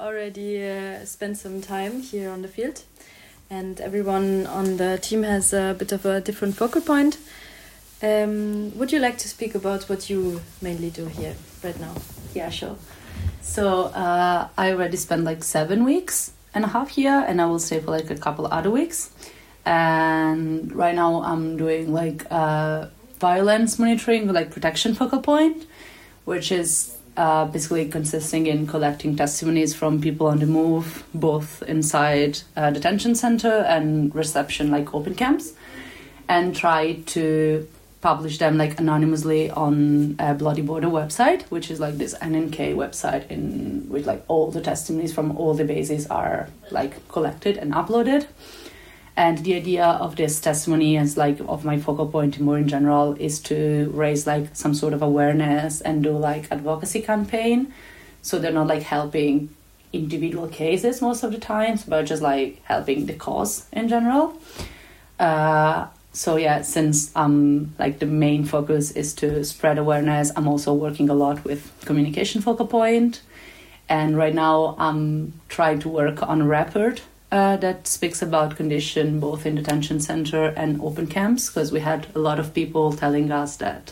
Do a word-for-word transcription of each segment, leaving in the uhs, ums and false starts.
already uh, spent some time here on the field, and everyone on the team has a bit of a different focal point. Um, would you like to speak about what you mainly do here right now? Yeah, sure. So uh, I already spent like seven weeks and a half here, and I will stay for like a couple other weeks. And right now I'm doing like uh, violence monitoring with like protection focal point, which is uh, basically consisting in collecting testimonies from people on the move, both inside a detention center and reception, like open camps, and try to publish them like anonymously on a Bloody Border website, which is like this N N K website in which like all the testimonies from all the bases are like collected and uploaded. And the idea of this testimony is like of my focal point more in general is to raise like some sort of awareness and do like advocacy campaign. So they're not like helping individual cases most of the times, but just like helping the cause in general. Uh, so yeah, since um like the main focus is to spread awareness, I'm also working a lot with communication focal point. And right now I'm trying to work on a report Uh, that speaks about condition both in detention center and open camps, because we had a lot of people telling us that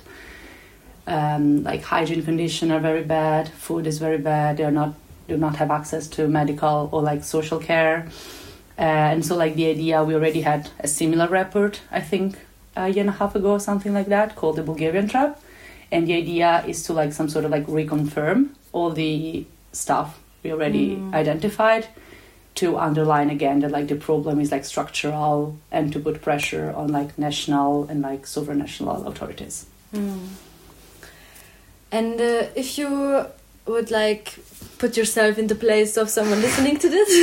um, like hygiene conditions are very bad, food is very bad, they are not do not have access to medical or like social care, uh, and so like the idea, we already had a similar report I think a year and a half ago or something like that, called the Bulgarian Trap, and the idea is to like some sort of like reconfirm all the stuff we already mm. identified, to underline again that like the problem is like structural, and to put pressure on like national and like supranational authorities. Mm. And uh, if you would like put yourself in the place of someone listening to this,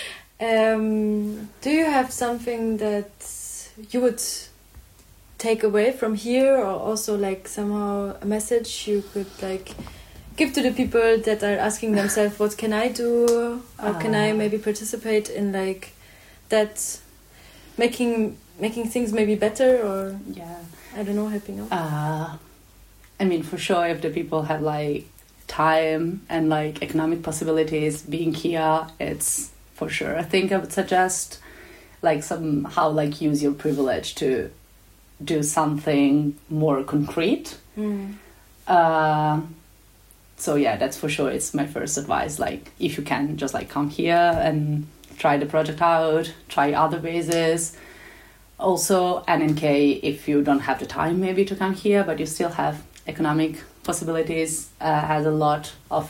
um, do you have something that you would take away from here, or also like somehow a message you could like give to the people that are asking themselves, what can I do? How can uh, I maybe participate in like that, making making things maybe better, or yeah, I don't know, helping out? Uh, I mean, for sure, if the people have like time and like economic possibilities being here, it's for sure. I think I would suggest like somehow like use your privilege to do something more concrete. Mm. Uh, So yeah, that's for sure. It's my first advice. Like, if you can, just like come here and try the project out, try other bases. Also, N N K, if you don't have the time maybe to come here, but you still have economic possibilities, uh, has a lot of